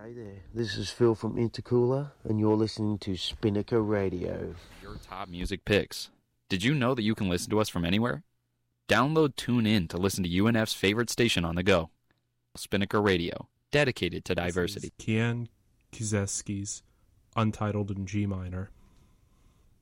Hey there, this is Phil from Intercooler, and you're listening to Spinnaker Radio. Your top music picks. Did you know that you can listen to us from anywhere? Download TuneIn to listen to UNF's favorite station on the go. Spinnaker Radio, dedicated to diversity. Kian Kizeskis, Untitled in G minor.